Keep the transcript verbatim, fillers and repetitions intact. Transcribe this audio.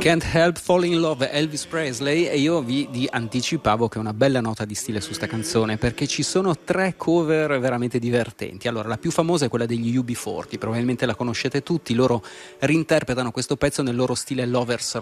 Can't Help Falling in Love, Elvis Presley, e io vi, vi anticipavo che è una bella nota di stile su sta canzone perché ci sono tre cover veramente divertenti. Allora, la più famosa è quella degli U B quaranta, probabilmente la conoscete tutti, loro reinterpretano questo pezzo nel loro stile Lovers